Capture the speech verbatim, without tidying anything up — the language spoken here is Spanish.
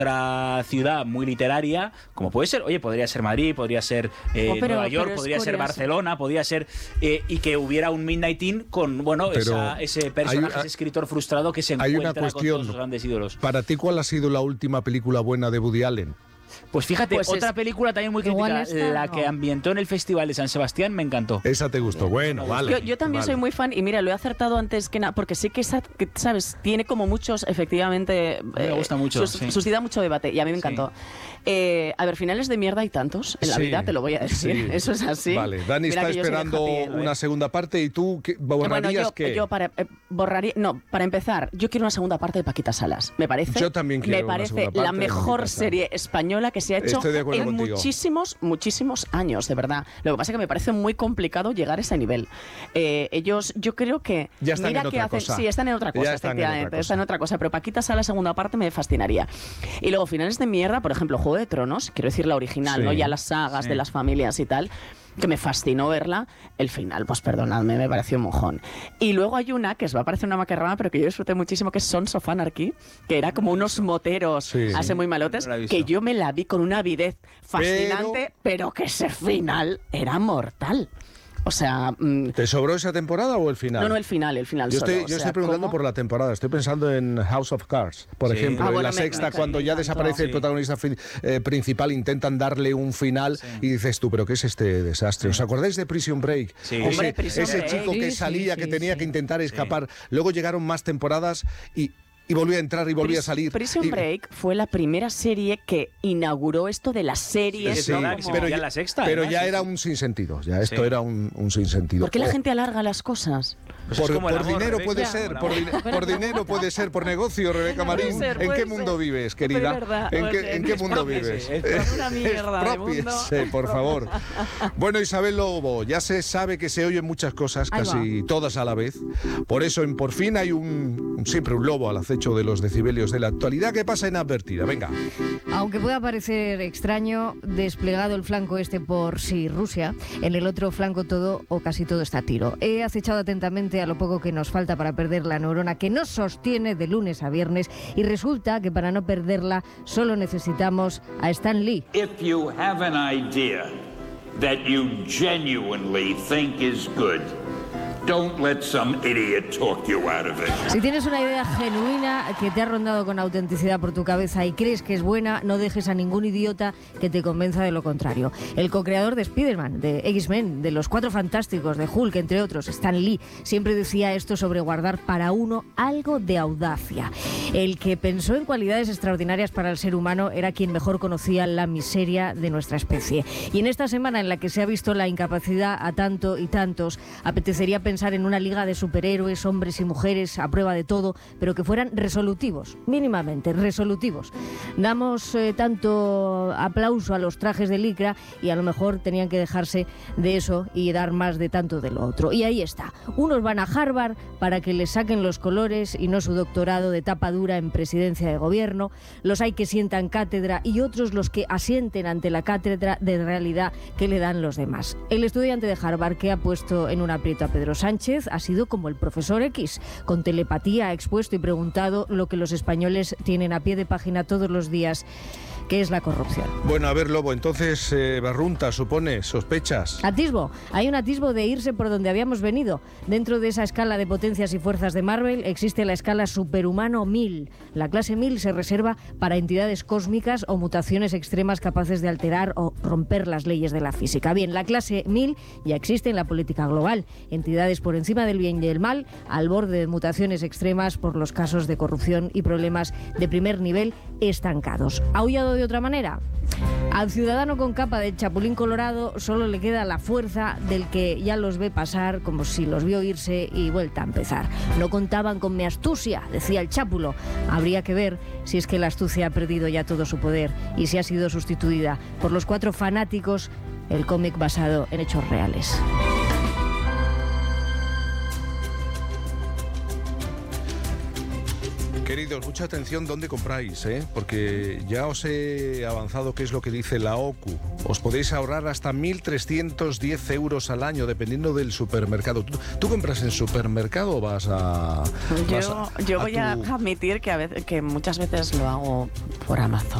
otra ciudad muy literaria, como puede ser, oye, podría ser Madrid, podría ser eh, oh, pero, Nueva York, podría ser Barcelona, podría ser, eh, y que hubiera un Midnight Inn con, bueno, esa, ese personaje, hay, ese escritor frustrado que se encuentra con todos sus grandes ídolos. Para ti, ¿cuál ha sido la última película buena de Woody Allen? Pues fíjate, pues otra es, película también muy crítica, esta, la no. que ambientó en el Festival de San Sebastián, me encantó. Esa te gustó, bueno, vale. Yo, yo también vale. soy muy fan, y mira, lo he acertado antes que nada, porque sí que, que, ¿sabes? Tiene como muchos, efectivamente... Me eh, gusta mucho, sus, sí. Suscita mucho debate, y a mí me encantó. Sí. Eh, a ver, finales de mierda hay tantos en la sí, vida, te lo voy a decir, sí. Eso es así. Vale, Dani mira está esperando una segunda parte, y tú, ¿qué, ¿borrarías bueno, yo, qué? Yo para, eh, borraría, no, para empezar, yo quiero una segunda parte de Paquita Salas, me parece. Yo también quiero Me parece una segunda parte la mejor serie española que se ha hecho en contigo. muchísimos, muchísimos años, de verdad. Lo que pasa es que me parece muy complicado llegar a ese nivel. Eh, ellos, yo creo que... Ya están mira en que otra hacen, cosa. Sí, están en otra cosa, están efectivamente. En otra cosa. Están en otra cosa, pero Paquita Salas, segunda parte, me fascinaría. Y luego, finales de mierda, por ejemplo, Juego de Tronos, quiero decir la original, sí. ¿no? Ya las sagas sí. de las familias y tal, que me fascinó verla. El final, pues perdonadme, me pareció un mojón. Y luego hay una que os va a parecer una macarrada, pero que yo disfruté muchísimo, que es Sons of Anarchy, que era como unos moteros sí. así muy malotes, no que yo me la vi con una avidez fascinante, pero, pero que ese final era mortal. O sea... Mmm, ¿te sobró esa temporada o el final? No, no, el final, el final Yo solo. estoy, yo o sea, estoy preguntando ¿cómo? por la temporada. Estoy pensando en House of Cards, por sí. ejemplo. Ah, en bueno, la me, sexta, me, cuando me ya encantó. desaparece sí. el protagonista eh, principal, intentan darle un final sí. y dices tú, ¿pero qué es este desastre? ¿Os acordáis de Prison Break? Sí. Ese, Hombre, Prison ese Break. chico que Sí, salía, sí, que sí, tenía sí. que intentar escapar. Sí. Luego llegaron más temporadas y... y volvía a entrar y volvía Pris- a salir. Prison y... Break fue la primera serie que inauguró esto de las series. Sí, ¿no? ¿no? Como- pero, ya ya, la sexta, pero además, ya sí, era sí. un sinsentido. Ya esto Sí. era un, un sinsentido. ¿Por qué la Oh. gente alarga las cosas? Pues por es como el por amor, dinero Rebeca. puede Ya. ser, Por por, amor. di- por dinero puede ser, por negocio, Rebeca Marín. Puede ser, ¿En puede qué mundo ser. vives, Pero querida? es verdad, ¿En puede qué, ser. ¿en qué Es mundo propio, vives? sí, es una mierda de mundo. Expropiese, por favor. Bueno, Isabel Lobo, ya se sabe que se oyen muchas cosas, Ahí casi todas a la vez. Por eso en Por Fin hay un siempre un lobo al acecho de los decibelios de la actualidad que pasa inadvertida. Venga. Aunque pueda parecer extraño, desplegado el flanco este por sí Rusia, en el otro flanco todo o casi todo está a tiro. He acechado atentamente a lo poco que nos falta para perder la neurona que nos sostiene de lunes a viernes, y resulta que para no perderla solo necesitamos a Stan Lee. If you have an idea that you genuinely think is good, don't let some idiot talk you out of it. Si tienes una idea genuina que te ha rondado con autenticidad por tu cabeza y crees que es buena, no dejes a ningún idiota que te convenza de lo contrario. El co-creador de Spider-Man, de X-Men, de los Cuatro Fantásticos, de Hulk, entre otros, Stan Lee, siempre decía esto sobre guardar para uno algo de audacia. El que pensó en cualidades extraordinarias para el ser humano era quien mejor conocía la miseria de nuestra especie. Y en esta semana en la que se ha visto la incapacidad a tanto y tantos, apetecería pensar pensar en una liga de superhéroes, hombres y mujeres, a prueba de todo, pero que fueran resolutivos, mínimamente resolutivos. Damos eh, tanto aplauso a los trajes de licra y a lo mejor tenían que dejarse de eso y dar más de tanto de lo otro. Y ahí está. Unos van a Harvard para que les saquen los colores y no su doctorado de tapa dura en presidencia de gobierno. Los hay que sientan cátedra y otros los que asienten ante la cátedra de realidad que le dan los demás. El estudiante de Harvard que ha puesto en un aprieto a Pedro Sánchez ha sido como el profesor X, con telepatía ha expuesto y preguntado lo que los españoles tienen a pie de página todos los días, que es la corrupción. Bueno, a ver, Lobo, entonces, eh, Barrunta, supone, sospechas. Atisbo, hay un atisbo de irse por donde habíamos venido. Dentro de esa escala de potencias y fuerzas de Marvel existe la escala superhumano mil. La clase mil se reserva para entidades cósmicas o mutaciones extremas capaces de alterar o romper las leyes de la física. Bien, la clase mil ya existe en la política global. Entidades por encima del bien y del mal, al borde de mutaciones extremas por los casos de corrupción y problemas de primer nivel estancados. ¿Aullado de otra manera? Al ciudadano con capa de chapulín colorado solo le queda la fuerza del que ya los ve pasar como si los vio irse y vuelta a empezar. No contaban con mi astucia, decía el chápulo. Habría que ver si es que la astucia ha perdido ya todo su poder y si ha sido sustituida por los Cuatro Fanáticos, el cómic basado en hechos reales. Querido queridos, mucha atención dónde compráis, ¿eh? Porque ya os he avanzado qué es lo que dice la O C U. Os podéis ahorrar hasta mil trescientos diez euros al año, dependiendo del supermercado. ¿Tú, tú compras en supermercado o vas a...? Yo, vas a, yo a voy tu... a admitir que, a veces, que muchas veces lo hago por Amazon.